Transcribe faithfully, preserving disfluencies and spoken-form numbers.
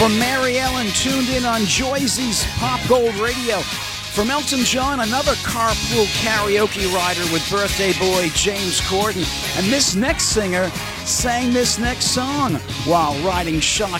From Mary Ellen, tuned in on Joyzy's Pop Gold Radio. From Elton John, another carpool karaoke rider with birthday boy James Corden. And this next singer sang this next song while riding shotgun